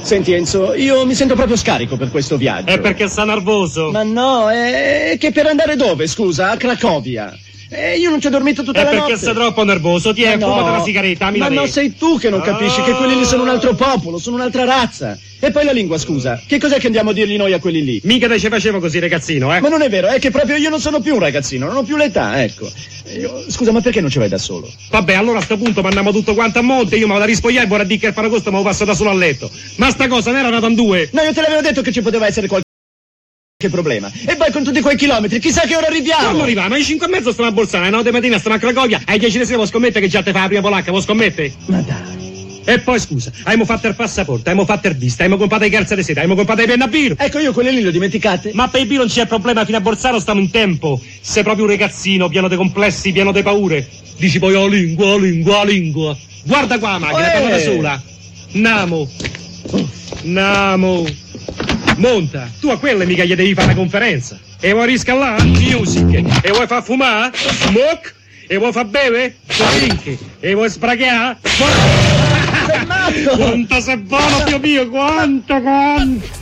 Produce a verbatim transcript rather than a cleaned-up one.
Senti Enzo, io mi sento proprio scarico per questo viaggio. È perché sta nervoso. Ma no, è che per andare dove, scusa? A Cracovia. Eh, io non ci ho dormito tutta è la notte. È perché sei troppo nervoso, ti è, no. fumate una sigaretta, mi Ma no, sei tu che non capisci oh. che quelli lì sono un altro popolo, sono un'altra razza. E poi la lingua, scusa, che cos'è che andiamo a dirgli noi a quelli lì? Mica te ci facevo così, ragazzino, eh? Ma non è vero, è che proprio io non sono più un ragazzino, non ho più l'età, ecco. Io, scusa, ma perché non ci vai da solo? Vabbè, allora a sto punto mandiamo tutto quanto a monte, io mi vado a rispogliare e vorrei dire che il Ferragosto me lo passo da solo a letto. Ma sta cosa non era nata in due? No, io te l'avevo detto che ci poteva essere qualche Che problema? E poi con tutti quei chilometri, chissà che ora arriviamo! Quando arriviamo? Ai cinque e mezzo stiamo a Bolzano, alle nove di mattina stiamo a Cracovia, ai dieci di sera vuoi scommettere che già te fa la prima polacca, vuoi scommettere? Ma dai! E poi scusa, abbiamo fatto il passaporto, abbiamo fatto il vista, abbiamo comprato le calze di seta, abbiamo comprato i penna a birra. Ecco, io quelle lì le ho dimenticate. Ma per il birra non c'è problema, fino a Bolzano stiamo in tempo. Sei proprio un ragazzino, pieno di complessi, pieno di paure. Dici poi, oh lingua, oh lingua, oh lingua. Guarda qua la macchina, parla da sola. Namo. Namo. Monta, tu a quelle mica gli devi fare una conferenza. E vuoi riscaldare? Music. E vuoi far fumare? Smoke. E vuoi far bere? Drink. E vuoi sbragare? Sei matto! Quanto sei buono, mio mio, quanto, quanto!